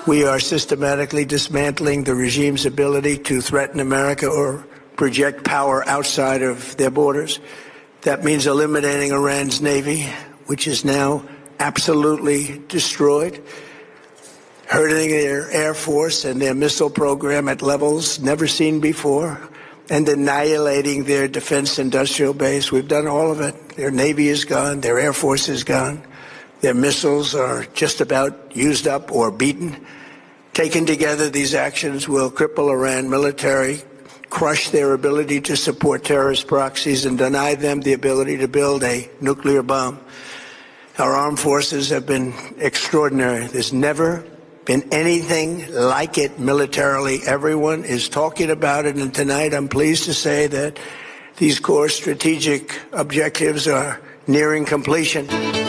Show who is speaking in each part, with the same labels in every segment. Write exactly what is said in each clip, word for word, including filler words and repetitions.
Speaker 1: We are systematically dismantling the regime's ability to threaten America or project power outside of their borders. That means eliminating Iran's navy, which is now absolutely destroyed, hurting their air force and their missile program at levels never seen before, and annihilating their defense industrial base. We've done all of it. Their navy is gone. Their air force is gone. Their missiles are just about used up or beaten. Taken together, these actions will cripple Iran military, crush their ability to support terrorist proxies, and deny them the ability to build a nuclear bomb. Our armed forces have been extraordinary. There's never been anything like it militarily. Everyone is talking about it, and tonight I'm pleased to say that these core strategic objectives are nearing completion.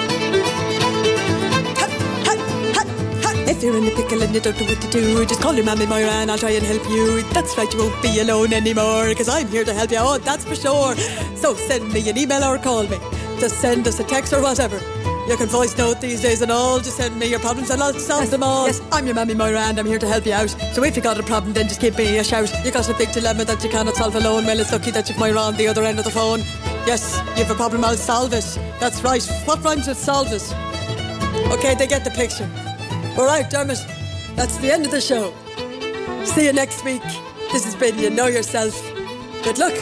Speaker 2: If you're in a pickle and you don't know what to do, just call your mammy Moira and I'll try and help you. That's right, you won't be alone anymore, because I'm here to help you, oh, that's for sure. So send me an email or call me. Just send us a text or whatever. You can voice note these days and all. Just send me your problems and I'll solve
Speaker 3: yes,
Speaker 2: them all.
Speaker 3: Yes,
Speaker 2: I'm your mammy Moira and I'm here to help you out. So if you got a problem, then just give me a shout. You got a big dilemma that you cannot solve alone. Well, it's lucky that you've Moira on the other end of the phone. Yes, you have a problem, I'll solve it. That's right. What rhymes with solve it? Okay, they get the picture. All right, Dermot, that's the end of the show. See you next week. This has been You Know Yourself. Good luck.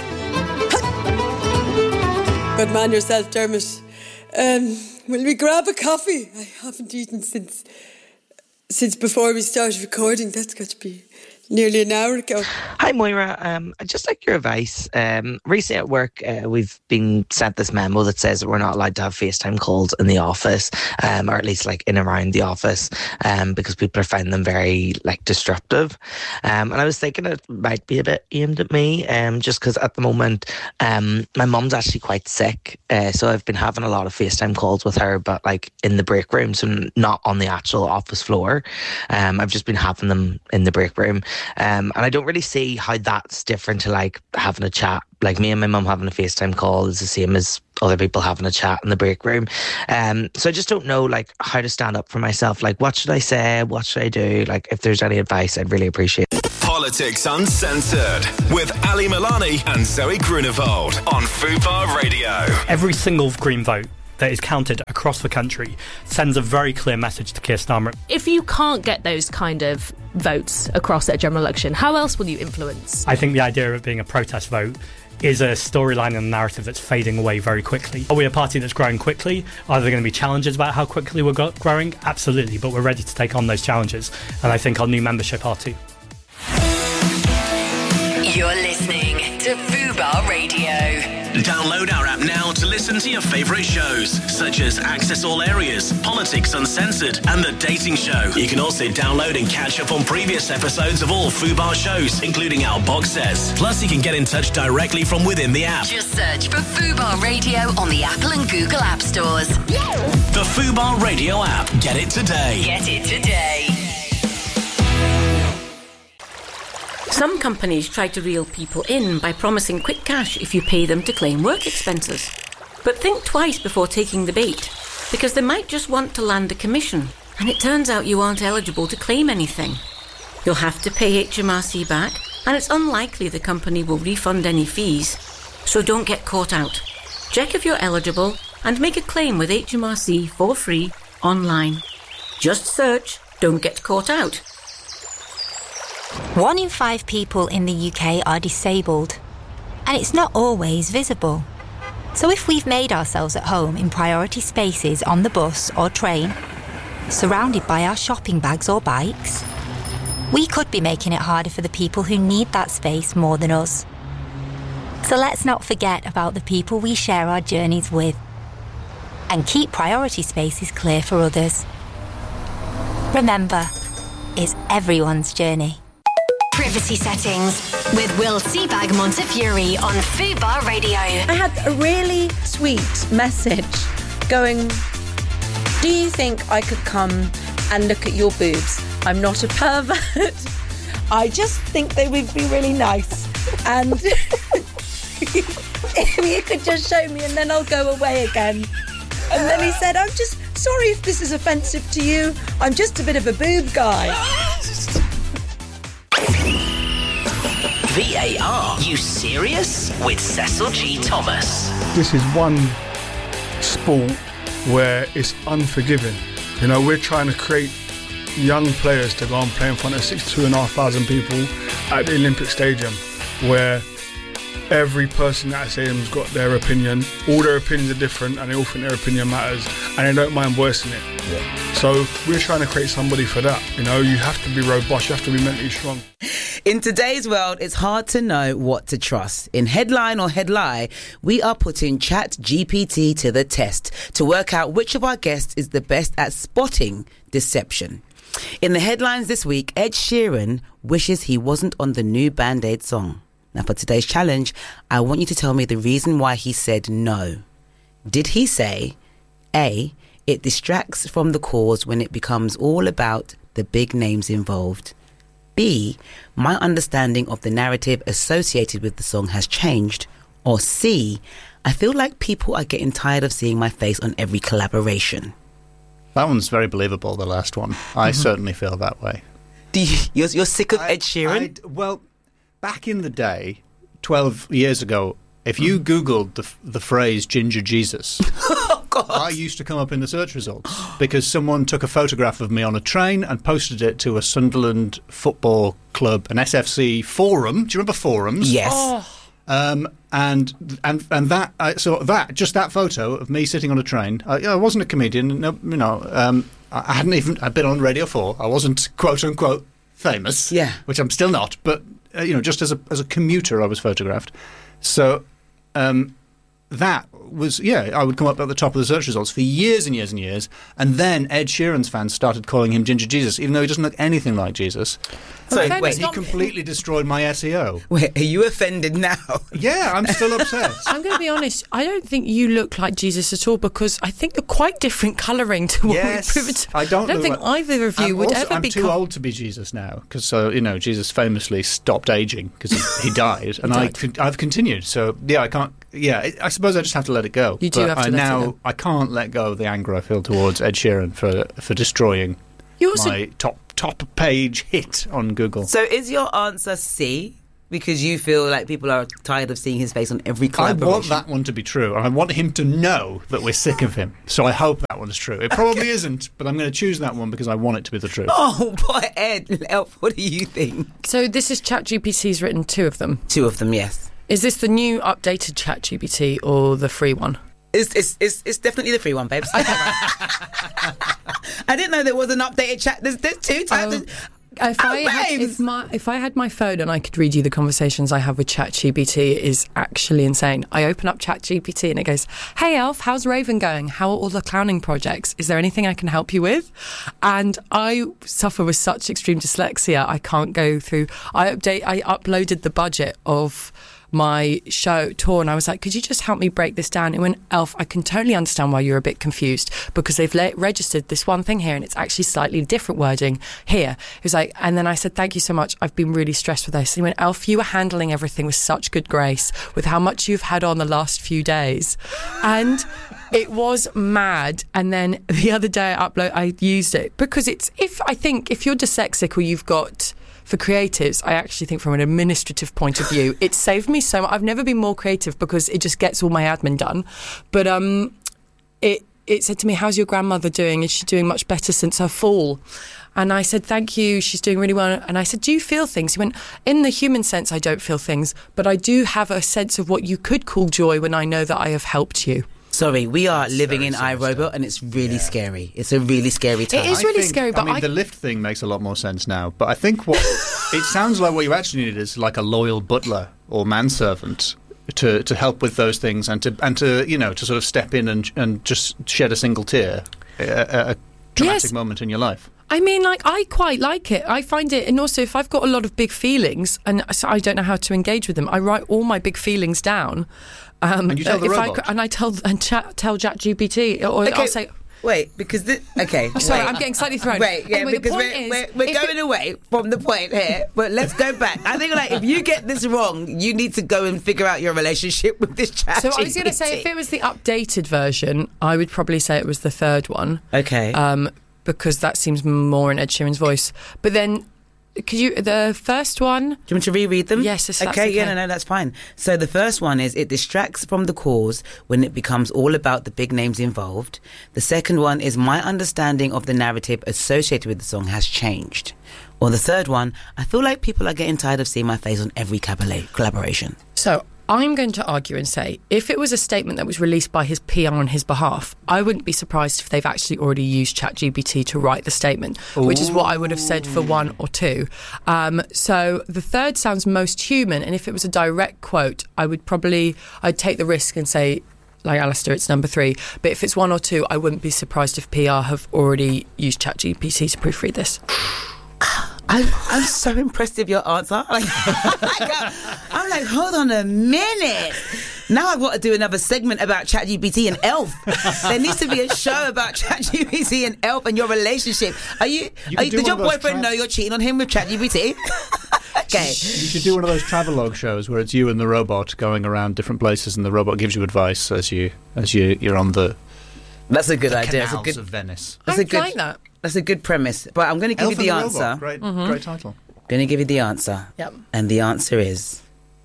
Speaker 2: Good man yourself, Dermot. Um, will we grab a coffee? I haven't eaten since since before we started recording. That's got to be nearly an hour ago.
Speaker 4: Hi Moira, um, I'd just like your advice. Um, recently at work, uh, we've been sent this memo that says that we're not allowed to have FaceTime calls in the office, um, or at least like in and around the office, um, because people are finding them very like disruptive. Um, and I was thinking it might be a bit aimed at me, um, just because at the moment, um, my mum's actually quite sick, uh, so I've been having a lot of FaceTime calls with her, but like in the break room, so not on the actual office floor. Um, I've just been having them in the break room. Um, and I don't really see how that's different to like having a chat. Like me and my mum having a FaceTime call is the same as other people having a chat in the break room. Um, so I just don't know like how to stand up for myself. Like what should I say? What should I do? Like if there's any advice, I'd really appreciate it.
Speaker 5: Politics Uncensored with Ali Milani and Zoe Grunewald on Fubar Radio.
Speaker 6: Every single Green vote that is counted across the country sends a very clear message to Keir Starmer.
Speaker 7: If you can't get those kind of votes across at a general election, how else will you influence?
Speaker 6: I think the idea of it being a protest vote is a storyline and a narrative that's fading away very quickly. Are we a party that's growing quickly? Are there going to be challenges about how quickly we're go- growing? Absolutely, but we're ready to take on those challenges, and I think our new membership are too.
Speaker 8: You're listening to Fubar Radio.
Speaker 5: Download our app now to listen to your favourite shows, such as Access All Areas, Politics Uncensored, and The Dating Show. You can also download and catch up on previous episodes of all Fubar shows, including our box sets. Plus, you can get in touch directly from within the app.
Speaker 8: Just search for Fubar Radio on the Apple and Google App Stores.
Speaker 5: The Fubar Radio app. Get it today.
Speaker 8: Get it today.
Speaker 9: Some companies try to reel people in by promising quick cash if you pay them to claim work expenses. But think twice before taking the bait, because they might just want to land a commission, and it turns out you aren't eligible to claim anything. You'll have to pay H M R C back, and it's unlikely the company will refund any fees, so don't get caught out. Check if you're eligible and make a claim with H M R C for free online. Just search "Don't Get Caught Out."
Speaker 10: One in five people in the U K are disabled, and it's not always visible. So if we've made ourselves at home in priority spaces on the bus or train, surrounded by our shopping bags or bikes, we could be making it harder for the people who need that space more than us. So let's not forget about the people we share our journeys with, and keep priority spaces clear for others. Remember, it's everyone's journey.
Speaker 8: Privacy settings with Will Seabag Montefiore on Fubar Radio.
Speaker 3: I had a really sweet message going, do you think I could come and look at your boobs? I'm not a pervert. I just think they would be really nice. And if you could just show me and then I'll go away again. And then he said, I'm just sorry if this is offensive to you. I'm just a bit of a boob guy.
Speaker 5: V A R. You serious? With Cecil G. Thomas.
Speaker 11: This is one sport where it's unforgiving. You know, we're trying to create young players to go and play in front of sixty-two and a half thousand people at the Olympic Stadium, where every person at that stadium's got their opinion. All their opinions are different, and they all think their opinion matters, and they don't mind voicing it. Yeah. So we're trying to create somebody for that. You know, you have to be robust, you have to be mentally strong.
Speaker 12: In today's world, it's hard to know what to trust. In Headline or Headlie, we are putting ChatGPT to the test to work out which of our guests is the best at spotting deception. In the headlines this week, Ed Sheeran wishes he wasn't on the new Band-Aid song. Now, for today's challenge, I want you to tell me the reason why he said no. Did he say, A, it distracts from the cause when it becomes all about the big names involved? B, my understanding of the narrative associated with the song has changed? Or C, I feel like people are getting tired of seeing my face on every collaboration?
Speaker 13: That one's very believable, the last one. I mm-hmm. certainly feel that way.
Speaker 12: Do you, you're, you're sick of I, Ed Sheeran?
Speaker 13: I, well, back in the day, twelve years ago, if you mm. Googled the, the phrase Ginger Jesus,
Speaker 12: oh, God.
Speaker 13: I used to come up in the search results because someone took a photograph of me on a train and posted it to a Sunderland Football Club, an S F C forum. Do you remember forums?
Speaker 12: Yes.
Speaker 13: Oh. Um, and and and that uh, so that just that photo of me sitting on a train. I, I wasn't a comedian. No, you know, um, I hadn't even. I'd been on Radio Four. I wasn't quote unquote famous.
Speaker 12: Yeah,
Speaker 13: which I'm still not. But uh, you know, just as a as a commuter, I was photographed. So um, that was yeah. I would come up at the top of the search results for years and years and years. And then Ed Sheeran's fans started calling him Ginger Jesus, even though he doesn't look anything like Jesus.
Speaker 12: So
Speaker 13: wait,
Speaker 12: wait,
Speaker 13: he completely destroyed my S E O.
Speaker 12: Wait, are you offended now?
Speaker 13: Yeah, I'm still upset.
Speaker 14: I'm going to be honest. I don't think you look like Jesus at all because I think you're quite different colouring to what
Speaker 13: yes,
Speaker 14: we've proven.
Speaker 13: I don't,
Speaker 14: I don't think
Speaker 13: like,
Speaker 14: either of you
Speaker 13: I'm
Speaker 14: would
Speaker 13: also,
Speaker 14: ever
Speaker 13: I'm
Speaker 14: be.
Speaker 13: too
Speaker 14: com-
Speaker 13: old to be Jesus now because, so you know, Jesus famously stopped aging because he, he died, and
Speaker 14: he
Speaker 13: I
Speaker 14: died.
Speaker 13: I've continued. So yeah, I can't. Yeah, I suppose I just have to let it go.
Speaker 14: You do
Speaker 13: but
Speaker 14: have to
Speaker 13: I
Speaker 14: let
Speaker 13: now,
Speaker 14: it go.
Speaker 13: I can't let go of the anger I feel towards Ed Sheeran for for destroying
Speaker 14: also-
Speaker 13: my top top page hit on Google.
Speaker 12: So is your answer C? Because you feel like people are tired of seeing his face on every collaboration?
Speaker 13: I want that one to be true. I want him to know that we're sick of him. So I hope that one's true. It probably isn't, but I'm going to choose that one because I want it to be the truth.
Speaker 12: Oh, boy, Ed, Elf, what do you think?
Speaker 14: So this is ChatGPT's written two of them?
Speaker 12: Two of them, yes.
Speaker 14: Is this the new updated ChatGPT or the free one?
Speaker 12: It's, it's, it's, it's definitely the free one, babes. Okay, right. I didn't know there was an updated chat. There's, there's two types.
Speaker 14: Um, If
Speaker 12: oh,
Speaker 14: I had, if my if I had my phone and I could read you the conversations I have with ChatGPT, it is actually insane. I open up ChatGPT and it goes, "Hey Elf, how's Raven going? How are all the clowning projects? Is there anything I can help you with?" And I suffer with such extreme dyslexia, I can't go through. I update. I uploaded the budget of my show tour and I was like, could you just help me break this down? It went, Elf, I can totally understand why you're a bit confused because they've le- registered this one thing here and it's actually slightly different wording here. It was like, and then I said, thank you so much. I've been really stressed with this. And he went, Elf, you were handling everything with such good grace with how much you've had on the last few days. And it was mad. And then the other day I upload, I used it because it's, if I think if you're dyslexic or you've got, for creatives, I actually think from an administrative point of view, it saved me so much. I've never been more creative because it just gets all my admin done. But um, it it said to me, how's your grandmother doing? Is she doing much better since her fall? And I said, thank you, she's doing really well. And I said, do you feel things? He went, in the human sense, I don't feel things, but I do have a sense of what you could call joy when I know that I have helped you.
Speaker 12: Sorry, we are
Speaker 13: It's
Speaker 12: living
Speaker 13: very
Speaker 12: in
Speaker 13: sinister.
Speaker 12: iRobot and it's really
Speaker 13: Yeah.
Speaker 12: scary. It's a really scary time.
Speaker 14: It is
Speaker 13: I
Speaker 14: really
Speaker 13: think-
Speaker 14: scary, but
Speaker 13: I mean,
Speaker 14: I-
Speaker 13: the lift thing makes a lot more sense now. But I think what it sounds like what you actually need is like a loyal butler or manservant to to help with those things and to and to you know to sort of step in and and just shed a single tear at a, a traumatic
Speaker 14: Yes.
Speaker 13: moment in your life.
Speaker 14: I mean, like, I quite like it. I find it, and also if I've got a lot of big feelings and so I don't know how to engage with them, I write all my big feelings down. Um,
Speaker 13: And you tell the
Speaker 14: if
Speaker 13: robot?
Speaker 14: I, and I tell and chat, tell ChatGPT, or
Speaker 12: Okay,
Speaker 14: I'll say,
Speaker 12: wait, because this, okay.
Speaker 14: sorry,
Speaker 12: wait.
Speaker 14: I'm getting slightly thrown.
Speaker 12: Wait, yeah,
Speaker 14: Anyway, the
Speaker 12: because
Speaker 14: point
Speaker 12: we're,
Speaker 14: is,
Speaker 12: we're, we're
Speaker 14: if
Speaker 12: going
Speaker 14: it-
Speaker 12: away from the point here, but let's go back. I think, like, if you get this wrong, you need to go and figure out your relationship with this chat.
Speaker 14: So I was going to say, if it was the updated version, I would probably say it was the third one.
Speaker 12: Okay.
Speaker 14: Um, because that seems more in Ed Sheeran's voice. But then Could you, the first one?
Speaker 12: Do you want to reread them?
Speaker 14: Yes, if that's
Speaker 12: okay,
Speaker 14: okay.
Speaker 12: yeah, no, no, that's fine. So the first one is, it distracts from the cause when it becomes all about the big names involved. The second one is, my understanding of the narrative associated with the song has changed. Or the third one, I feel like people are getting tired of seeing my face on every cabaret collaboration.
Speaker 14: So I'm going to argue and say, if it was a statement that was released by his P R on his behalf, I wouldn't be surprised if they've actually already used ChatGPT to write the statement, Ooh. which is what I would have said for one or two. Um, so the third sounds most human, and if it was a direct quote, I would probably, I'd take the risk and say, like Alistair, it's number three. But if it's one or two, I wouldn't be surprised if P R have already used ChatGPT to proofread this.
Speaker 12: I'm, I'm so impressed with your answer. Like, I'm like, hold on a minute. Now I've got to do another segment about ChatGPT and Elf. There needs to be a show about ChatGPT and Elf and your relationship. Are you?
Speaker 13: you
Speaker 12: are you did your boyfriend
Speaker 13: tra-
Speaker 12: know you're cheating on him with ChatGPT? Okay.
Speaker 13: You should do one of those travelogue shows where it's you and the robot going around different places, and the robot gives you advice as you as you you're on the.
Speaker 12: That's a good
Speaker 13: the
Speaker 12: idea. That's a
Speaker 13: canals
Speaker 12: good
Speaker 13: of Venice.
Speaker 12: That's
Speaker 14: I
Speaker 12: a good,
Speaker 14: like that.
Speaker 12: That's a good premise. But I'm going to give
Speaker 13: Elf
Speaker 12: you the
Speaker 13: and
Speaker 12: answer.
Speaker 13: Robot. Great,
Speaker 14: mm-hmm.
Speaker 13: great title.
Speaker 12: Going to give you the answer.
Speaker 14: Yep.
Speaker 12: And the answer is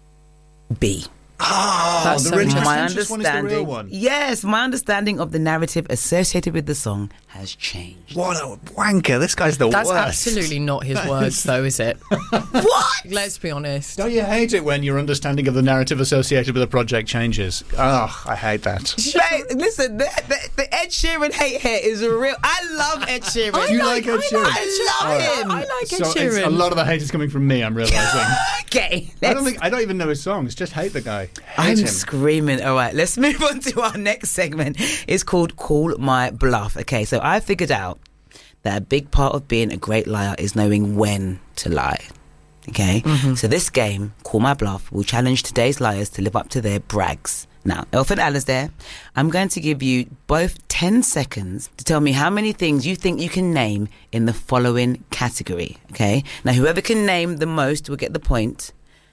Speaker 12: B.
Speaker 13: Oh,
Speaker 14: That's
Speaker 13: the
Speaker 14: so
Speaker 13: really
Speaker 12: my
Speaker 13: pretentious one is the real
Speaker 12: understanding,
Speaker 13: one.
Speaker 12: yes, my understanding of the narrative associated with the song has changed.
Speaker 13: What a wanker! This guy's the
Speaker 14: That's
Speaker 13: worst.
Speaker 14: absolutely not his words, though, is it?
Speaker 12: What?
Speaker 14: Let's be honest.
Speaker 13: Don't you hate it when your understanding of the narrative associated with a project changes? Oh, I hate that.
Speaker 12: Mate, listen, the, the, the Ed Sheeran hate here is real. I love Ed Sheeran.
Speaker 14: I
Speaker 13: You
Speaker 14: like,
Speaker 13: like Ed Sheeran?
Speaker 12: I love
Speaker 13: Oh,
Speaker 12: him.
Speaker 14: I like Ed
Speaker 13: So it's,
Speaker 14: Sheeran.
Speaker 13: a lot of the hate is coming from me. I'm realizing.
Speaker 12: Okay,
Speaker 13: I don't think I don't even know his songs. Just hate the guy. Hate
Speaker 12: I'm
Speaker 13: him.
Speaker 12: screaming. All right, let's move on to our next segment. It's called Call My Bluff. Okay, so I figured out that a big part of being a great liar is knowing when to lie. Okay,
Speaker 14: Mm-hmm.
Speaker 12: so this game, Call My Bluff, will challenge today's liars to live up to their brags. Now, Elf and Alistair, I'm going to give you both ten seconds to tell me how many things you think you can name in the following category. Okay, now whoever can name the most will get the point,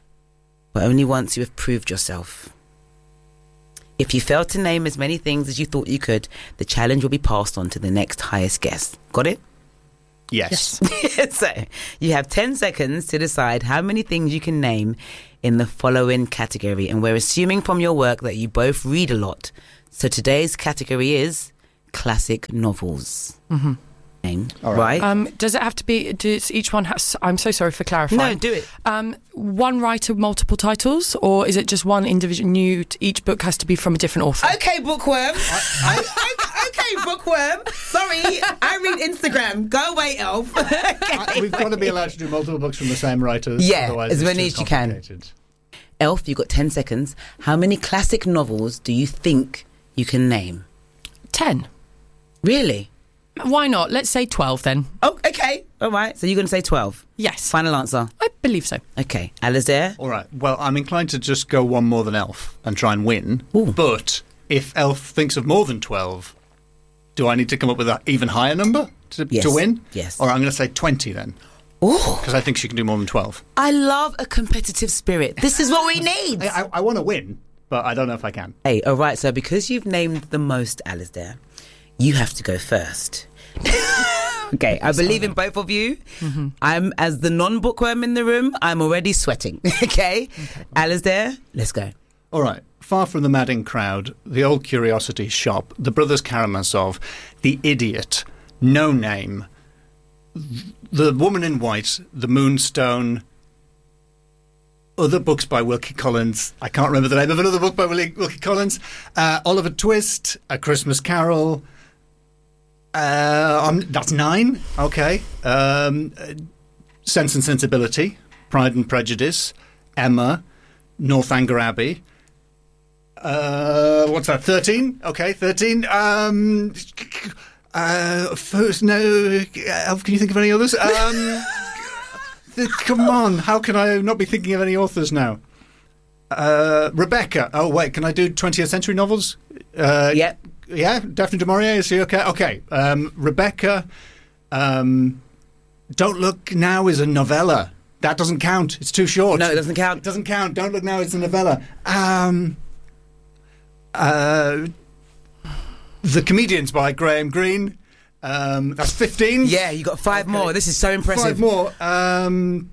Speaker 12: but only once you have proved yourself. If you fail to name as many things as you thought you could, the challenge will be passed on to the next highest guess. Got it?
Speaker 13: Yes.
Speaker 12: So, you have ten seconds to decide how many things you can name in the following category. And we're assuming from your work that you both read a lot. So today's category is classic novels.
Speaker 14: Mm-hmm.
Speaker 12: Name,
Speaker 13: All
Speaker 12: right?
Speaker 13: right.
Speaker 14: Um, does it have to be? Does each one has? I'm so sorry for clarifying.
Speaker 12: No, do it.
Speaker 14: Um, one writer, multiple titles, or is it just one individual? New. Each book has to be from a different author.
Speaker 12: Okay, bookworm. Okay, bookworm. Sorry, I read Instagram. Go away, Elf. Okay.
Speaker 13: I- We've got to be allowed to do multiple books from the same writers.
Speaker 12: Yeah,
Speaker 13: otherwise
Speaker 12: as
Speaker 13: it's
Speaker 12: many
Speaker 13: too
Speaker 12: as you can.
Speaker 13: complicated.
Speaker 12: Elf, you've got ten seconds. How many classic novels do you think you can name?
Speaker 14: Ten.
Speaker 12: Really?
Speaker 14: Why not? Let's say twelve then.
Speaker 12: Oh, okay. All right. So you're going to say twelve?
Speaker 14: Yes.
Speaker 12: Final answer?
Speaker 14: I believe so.
Speaker 12: Okay. Alistair?
Speaker 13: All right. Well, I'm inclined to just go one more than Elf and try and win.
Speaker 12: Ooh.
Speaker 13: But if Elf thinks of more than twelve, do I need to come up with an even higher number to,
Speaker 12: Yes.
Speaker 13: to win?
Speaker 12: Yes.
Speaker 13: Or I'm going to say twenty then,
Speaker 12: Ooh.
Speaker 13: because I think she can do more than twelve.
Speaker 12: I love a competitive spirit. This is what we need.
Speaker 13: I, I, I want to win, but I don't know if I can.
Speaker 12: Hey, all right. So because you've named the most, Alistair, you have to go first. Okay, I believe in both of you. Mm-hmm. I'm, as the non-bookworm in the room, I'm already sweating. Okay? Okay. Alistair, let's go.
Speaker 13: All right. Far from the madding crowd, the old curiosity shop, the brothers Karamazov, the idiot, no name, the woman in white, the moonstone, other books by Wilkie Collins. I can't remember the name of another book by Wilkie, Wilkie Collins. Uh, Oliver Twist, A Christmas Carol. Uh, um, that's nine. Okay. Um, uh, Sense and Sensibility, Pride and Prejudice, Emma, Northanger Abbey. Uh, what's that? Thirteen. Okay, thirteen. Um, uh, first, no. Elf, can you think of any others? Um, th- come on. How can I not be thinking of any authors now? Uh, Rebecca. Oh wait, can I do twentieth century novels? Uh,
Speaker 12: yep.
Speaker 13: Yeah, Daphne du Maurier, is she okay? Okay. Um, Rebecca, um, Don't Look Now is a novella. That doesn't count. It's too short.
Speaker 12: No, it doesn't count.
Speaker 13: It doesn't count. Don't Look Now is a novella. Um, uh, The Comedians by Graham Greene. Um, that's fifteen.
Speaker 12: Yeah, you got five
Speaker 13: Okay.
Speaker 12: more. This is so impressive.
Speaker 13: Five more. Um,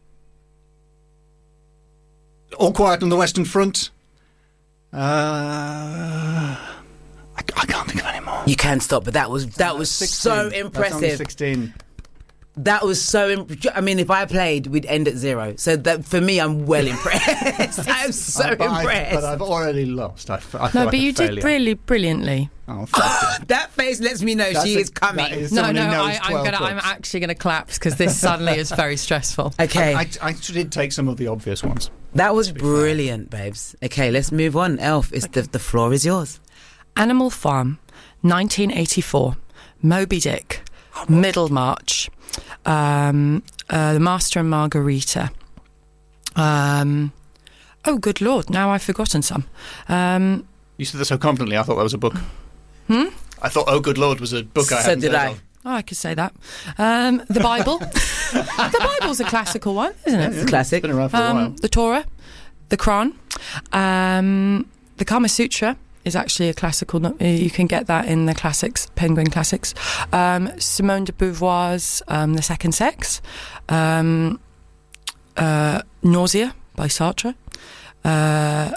Speaker 13: All Quiet on the Western Front. Uh, I, I can't think of any more.
Speaker 12: You can stop, but that was that was
Speaker 13: sixteen.
Speaker 12: so
Speaker 13: That's only
Speaker 12: impressive.
Speaker 13: sixteen.
Speaker 12: That was so. Imp- I mean, if I played, we'd end at zero. So that for me, I'm well impressed. I'm so
Speaker 13: Uh, but
Speaker 12: impressed.
Speaker 13: I, but I've already lost. I, f- I feel
Speaker 14: No,
Speaker 13: like
Speaker 14: but
Speaker 13: a
Speaker 14: you did
Speaker 13: failure.
Speaker 14: really brilliantly.
Speaker 13: Oh, fuck.
Speaker 12: That face lets me know
Speaker 13: That's
Speaker 12: she
Speaker 13: a-
Speaker 12: is coming.
Speaker 13: that is
Speaker 14: No,
Speaker 13: someone
Speaker 14: no,
Speaker 13: who knows
Speaker 14: I, I'm
Speaker 13: twelve
Speaker 14: gonna. I'm
Speaker 13: books.
Speaker 14: actually gonna clap because this suddenly is very stressful.
Speaker 12: Okay,
Speaker 13: I, I, I did take some of the obvious ones.
Speaker 12: that was brilliant, babes. Okay, let's move on. Elf, it's the the floor is yours.
Speaker 14: Animal Farm, nineteen eighty-four. Moby Dick, Middlemarch, um, uh, The Master and Margarita. Um, oh, good Lord! Now I've forgotten some. Um,
Speaker 13: You said that so confidently. I thought that was a book.
Speaker 14: Hmm?
Speaker 13: I thought, oh, good Lord, was a book I
Speaker 12: So
Speaker 13: hadn't
Speaker 12: did
Speaker 13: heard
Speaker 12: I.
Speaker 13: of.
Speaker 14: Oh, I could say that. Um, the Bible. The Bible's a classical one, isn't it?
Speaker 12: It's classic.
Speaker 13: Been around for a while.
Speaker 14: Um, the Torah, the Quran, um, the Kama Sutra is actually a classical. no- You can get that in the classics, Penguin Classics. Um, Simone de Beauvoir's um, The Second Sex, um, uh, Nausea by Sartre, uh,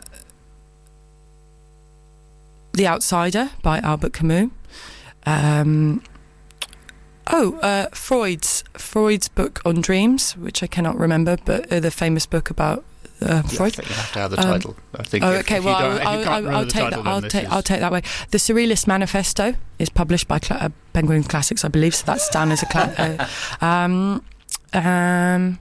Speaker 14: The Outsider by Albert Camus. Um, oh, uh, Freud's Freud's book on dreams, which I cannot remember, but uh, the famous book about uh,
Speaker 13: Yeah, I
Speaker 14: Freud.
Speaker 13: think you have to have the
Speaker 14: Um,
Speaker 13: title. I think
Speaker 14: Oh,
Speaker 13: if,
Speaker 14: okay.
Speaker 13: if you
Speaker 14: Well,
Speaker 13: don't- if you
Speaker 14: I'll,
Speaker 13: can't
Speaker 14: I'll,
Speaker 13: remember
Speaker 14: I'll
Speaker 13: the
Speaker 14: take
Speaker 13: title,
Speaker 14: that.
Speaker 13: then
Speaker 14: I'll
Speaker 13: this
Speaker 14: take.
Speaker 13: is-
Speaker 14: I'll take that way. The Surrealist Manifesto is published by Cla- uh, Penguin Classics, I believe. So that's down as a. Cla- uh, um, um,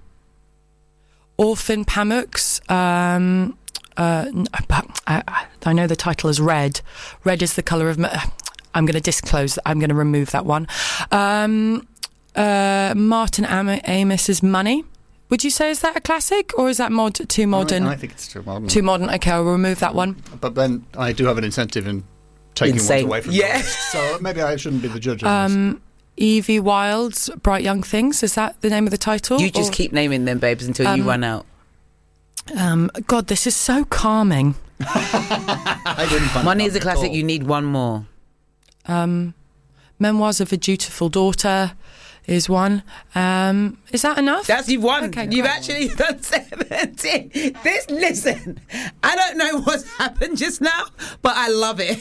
Speaker 14: Orphan Pamuk's. Um, uh, n- but I, I- I know the title is Red. Red is the colour of. Ma- I'm going to disclose. I'm going to remove that one. Um, uh, Martin Am- Amos's Money. Would you say is that a classic or is that mod too modern?
Speaker 13: I, I think it's too modern.
Speaker 14: Too modern. Okay, I'll remove that one.
Speaker 13: But then I do have an incentive in taking
Speaker 12: Insane.
Speaker 13: ones away from
Speaker 12: Yeah.
Speaker 13: the list, so maybe I shouldn't be the judge of this.
Speaker 14: Um, Evie Wild's Bright Young Things. Is that the name of the title?
Speaker 12: You just
Speaker 14: Or-
Speaker 12: keep naming them, babes, until you
Speaker 14: Um,
Speaker 12: run out.
Speaker 14: Um, God, this is so calming.
Speaker 13: I didn't find
Speaker 12: Money
Speaker 13: it
Speaker 12: is a
Speaker 13: at
Speaker 12: classic.
Speaker 13: all.
Speaker 12: You need one more.
Speaker 14: Um, Memoirs of a Dutiful Daughter is one. Um, is that enough?
Speaker 12: That's you've won.
Speaker 14: Okay,
Speaker 12: You've
Speaker 14: great.
Speaker 12: actually done seventeen. This listen, I don't know what's happened just now, but I love it.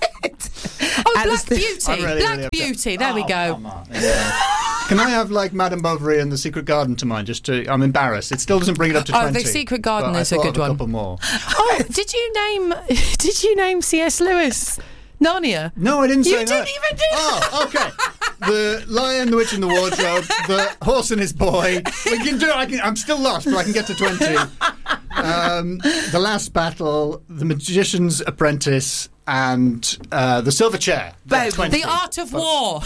Speaker 14: Oh,
Speaker 12: At
Speaker 14: Black
Speaker 12: the-
Speaker 14: Beauty.
Speaker 13: I'm really,
Speaker 14: Black
Speaker 13: really upset.
Speaker 14: Beauty. There we
Speaker 13: Oh,
Speaker 14: go.
Speaker 13: come on. Can I have like Madame Bovary and The Secret Garden to mind? Just to, I'm embarrassed. It still doesn't bring it up to
Speaker 14: Oh, The
Speaker 13: twenty.
Speaker 14: Secret Garden
Speaker 13: but I
Speaker 14: is a
Speaker 13: thought
Speaker 14: good
Speaker 13: of
Speaker 14: one.
Speaker 13: A couple more.
Speaker 14: Oh, did you name? Did you name C S Lewis? Narnia.
Speaker 13: No, I didn't
Speaker 14: You
Speaker 13: say
Speaker 14: didn't
Speaker 13: that.
Speaker 14: even do
Speaker 13: Oh, okay. The Lion, the Witch, and the Wardrobe. The Horse and His Boy. We can do. I can. I'm still lost, but I can get to twenty. Um, the Last Battle. The Magician's Apprentice. And uh, the Silver Chair.
Speaker 12: Babe,
Speaker 13: twenty.
Speaker 14: The Art of War.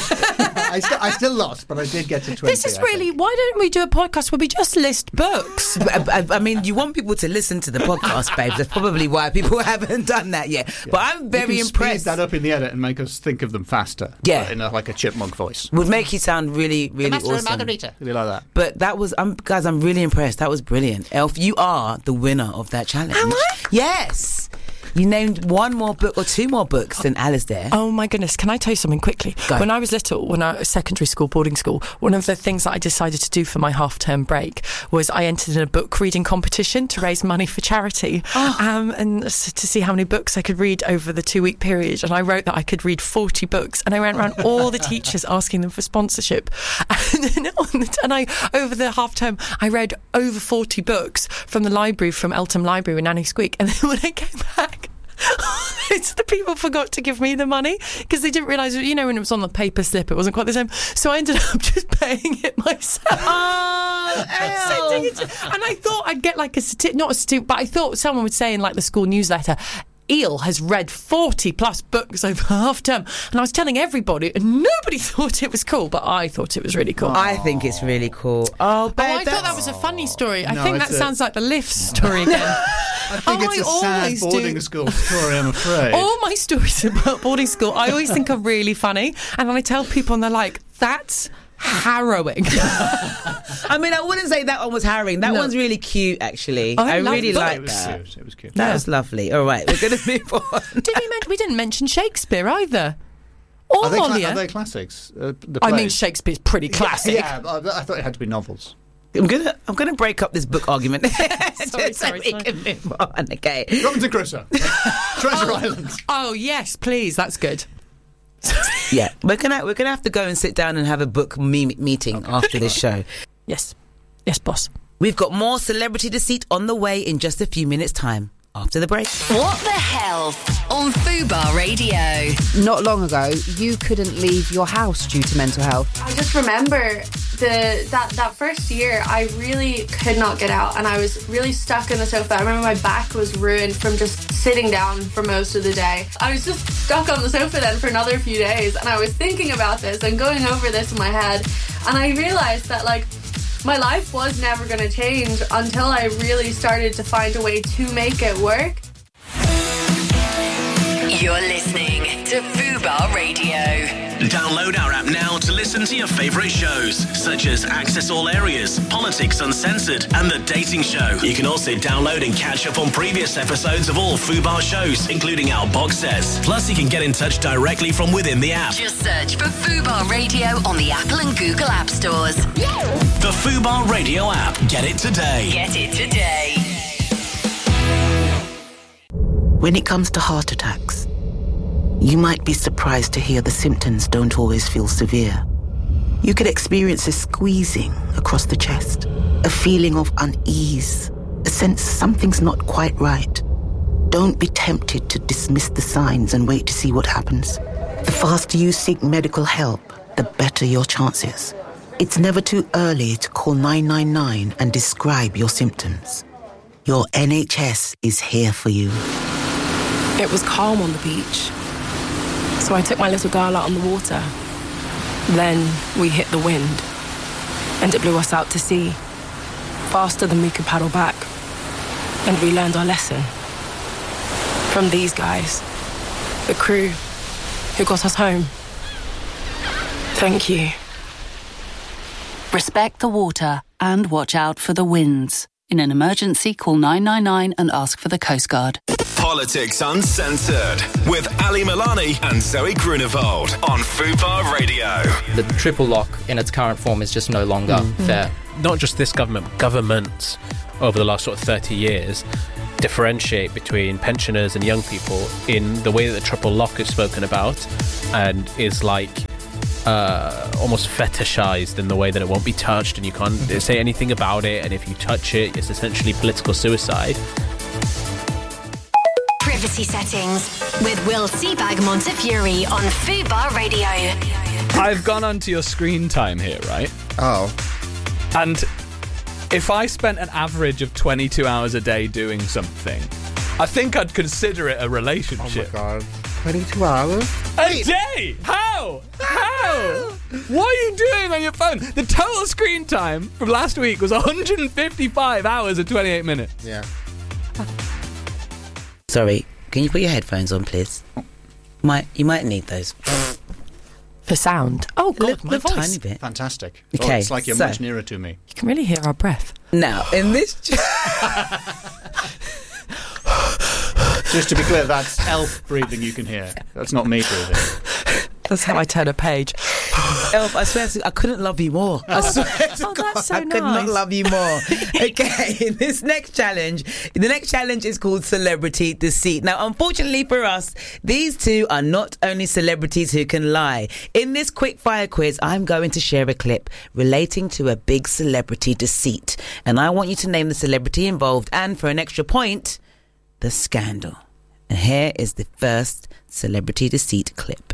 Speaker 13: I, st- I still lost, but I did get to twenty.
Speaker 14: This is
Speaker 13: I
Speaker 14: really.
Speaker 13: think.
Speaker 14: Why don't we do a podcast where we just list books?
Speaker 12: I, I, I mean, you want people to listen to the podcast, babes. That's probably why people haven't done that yet. But I'm very
Speaker 13: you can
Speaker 12: impressed.
Speaker 13: Speed that up in the edit and make us think of them faster.
Speaker 12: Yeah.
Speaker 13: in a, like a chipmunk voice.
Speaker 12: Would make you sound really, really awesome.
Speaker 13: Really like that.
Speaker 12: But that was, um, guys, I'm really impressed. That was brilliant. Elf, you are the winner of that challenge.
Speaker 14: Am I?
Speaker 12: Yes. You named one more book or two more books than Alistair.
Speaker 14: Oh my goodness, can I tell you something quickly?
Speaker 12: Go.
Speaker 14: When I was little, when I was secondary school, boarding school, one of the things that I decided to do for my half-term break was I entered in a book reading competition to raise money for charity,
Speaker 12: Oh.
Speaker 14: um, and s- to see how many books I could read over the two-week period. And I wrote that I could read forty books, and I went around all the teachers asking them for sponsorship. And, then on the, and I, over the half-term, I read over forty books from the library, from Eltham Library with Nanny Squeak. And then when I came back, it's the people forgot to give me the money because they didn't realise, you know, when it was on the paper slip, it wasn't quite the same. So I ended up just paying it myself.
Speaker 12: Oh,
Speaker 14: Sending it to- and I thought I'd get like a certi- not a certi- but I thought someone would say in like the school newsletter, Eel has read forty plus books over half term, and I was telling everybody, and nobody thought it was cool, but I thought it was really cool.
Speaker 12: I think it's really cool. Oh, babe,
Speaker 14: Oh, I thought
Speaker 12: that's-
Speaker 14: that was a funny story. I
Speaker 13: No,
Speaker 14: think that
Speaker 13: it's a-
Speaker 14: sounds like the lift story again.
Speaker 13: I think
Speaker 14: Oh,
Speaker 13: it's a
Speaker 14: I
Speaker 13: sad
Speaker 14: always
Speaker 13: boarding
Speaker 14: do.
Speaker 13: school story, I'm afraid.
Speaker 14: All my stories about boarding school, I always think are really funny, and then I tell people, and they're like, "That's harrowing."
Speaker 12: I mean, I wouldn't say that one was harrowing. That
Speaker 14: No.
Speaker 12: one's really cute, actually.
Speaker 14: I
Speaker 12: I,
Speaker 14: love
Speaker 12: really
Speaker 14: books.
Speaker 12: like
Speaker 13: It was
Speaker 12: that.
Speaker 13: cute. It was cute.
Speaker 12: That was lovely. All right, we're going to move on.
Speaker 14: Did we, men- we didn't mention Shakespeare either. Or
Speaker 13: are they, cla-
Speaker 14: Molia.
Speaker 13: are they classics? Uh, the
Speaker 14: I mean,
Speaker 13: plays?
Speaker 14: Shakespeare's pretty classic.
Speaker 13: Yeah, yeah, I, I thought it had to be novels.
Speaker 12: I'm gonna I'm gonna break up this book argument.
Speaker 14: sorry,
Speaker 12: so
Speaker 14: sorry,
Speaker 12: we
Speaker 14: sorry.
Speaker 12: can move on. Okay.
Speaker 13: Robinson Crusoe, Treasure Island.
Speaker 14: Oh yes, please. That's good.
Speaker 12: Yeah, we're gonna we're gonna have to go and sit down and have a book me- meeting okay. after this show.
Speaker 14: Yes, yes, boss.
Speaker 12: We've got more Celebrity Deceit on the way in just a few minutes' time. After the break.
Speaker 8: What the Health on Fubar Radio.
Speaker 15: Not long ago, you couldn't leave your house due to mental health.
Speaker 16: I just remember the that, that first year, I really could not get out and I was really stuck on the sofa. I remember my back was ruined from just sitting down for most of the day. I was just stuck on the sofa then for another few days and I was thinking about this and going over this in my head and I realised that like my life was never going to change until I really started to find a way to make it work.
Speaker 8: You're listening to Fubar Radio.
Speaker 5: Download our app now to listen to your favourite shows, such as Access All Areas, Politics Uncensored, and The Dating Show. You can also download and catch up on previous episodes of all Fubar shows, including our box sets. Plus, you can get in touch directly from within the app.
Speaker 8: Just search for Fubar Radio on the Apple and Google App Stores.
Speaker 5: The Fubar Radio app. Get it today.
Speaker 8: Get it today.
Speaker 17: When it comes to heart attacks, you might be surprised to hear the symptoms don't always feel severe. You could experience a squeezing across the chest, a feeling of unease, a sense something's not quite right. Don't be tempted to dismiss the signs and wait to see what happens. The faster you seek medical help, the better your chances. It's never too early to call nine nine nine and describe your symptoms. Your N H S is here for you.
Speaker 18: It was calm on the beach, so I took my little girl out on the water. Then we hit the wind, and it blew us out to sea, faster than we could paddle back. And we learned our lesson. From these guys, the crew who got us home. Thank you.
Speaker 19: Respect the water and watch out for the winds. In an emergency, call nine nine nine and ask for the Coast Guard.
Speaker 5: Politics Uncensored with Ali Milani and Zoe Grunewald on Fubar Radio.
Speaker 20: The triple lock in its current form is just no longer
Speaker 21: Mm.
Speaker 20: fair.
Speaker 21: Not just this government, but governments over the last sort of thirty years differentiate between pensioners and young people in the way that the triple lock is spoken about and is like uh, almost fetishized in the way that it won't be touched and you can't mm-hmm. say anything about it, and if you touch it, it's essentially political suicide.
Speaker 8: Privacy Settings with Will Seabag Montefiore on Fubar Radio.
Speaker 22: I've gone onto your screen time here, right?
Speaker 23: Oh.
Speaker 22: And if I spent an average of twenty-two hours a day doing something, I think I'd consider it a relationship.
Speaker 23: Oh my god. twenty-two hours?
Speaker 22: A day? How? How? What are you doing on your phone? The total screen time from last week was one hundred fifty-five hours and twenty-eight minutes.
Speaker 23: Yeah.
Speaker 12: Sorry, can you put your headphones on, please? Might you might need those.
Speaker 14: For sound. Oh, God,
Speaker 12: Little-
Speaker 14: my
Speaker 12: little
Speaker 14: voice.
Speaker 12: tiny bit.
Speaker 13: Fantastic.
Speaker 12: Okay,
Speaker 13: Oh, it's like you're
Speaker 12: so-
Speaker 13: much nearer to me.
Speaker 14: You can really hear our breath.
Speaker 12: Now, in this...
Speaker 13: Just to be clear, that's Elf breathing you can hear. That's not me breathing.
Speaker 14: That's how I turn a page.
Speaker 12: Elf, I swear to, I couldn't love you more. I swear to
Speaker 14: Oh,
Speaker 12: God,
Speaker 14: that's so
Speaker 12: I could not
Speaker 14: nice.
Speaker 12: love you more. Okay, this next challenge, the next challenge is called Celebrity Deceit. Now, unfortunately for us, these two are not only celebrities who can lie. In this quick fire quiz, I'm going to share a clip relating to a big celebrity deceit. And I want you to name the celebrity involved and, for an extra point, the scandal. And here is the first celebrity deceit clip.